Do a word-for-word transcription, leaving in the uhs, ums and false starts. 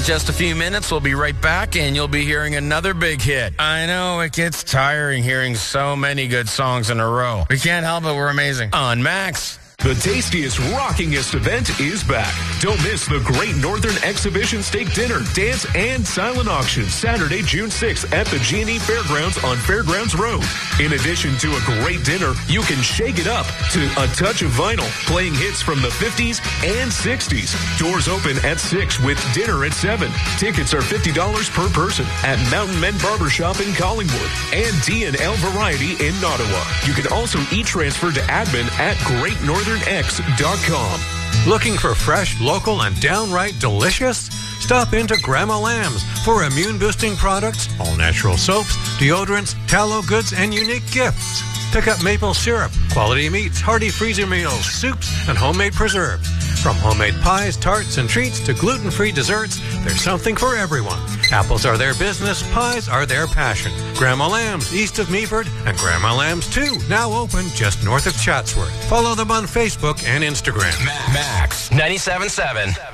just a few minutes, we'll be right back, and you'll be hearing another big hit. I know it gets tiring hearing so many good songs in a row. We can't help it, we're amazing. On Max. The tastiest, rockingest event is back. Don't miss the Great Northern Exhibition Steak Dinner, Dance, and Silent Auction, Saturday, June sixth at the G and E Fairgrounds on Fairgrounds Road. In addition to a great dinner, you can shake it up to A Touch of Vinyl, playing hits from the fifties and sixties. Doors open at six with dinner at seven. Tickets are fifty dollars per person at Mountain Men Barbershop in Collingwood and D and L Variety in Nottawa. You can also e-transfer to admin at great northern x dot com. Looking for fresh, local, and downright delicious? Stop into Grandma Lamb's for immune-boosting products, all-natural soaps, deodorants, tallow goods, and unique gifts. Pick up maple syrup, quality meats, hearty freezer meals, soups, and homemade preserves. From homemade pies, tarts, and treats to gluten-free desserts, there's something for everyone. Apples are their business, pies are their passion. Grandma Lamb's, east of Meaford, and Grandma Lamb's two, now open just north of Chatsworth. Follow them on Facebook and Instagram. Max ninety-seven point seven.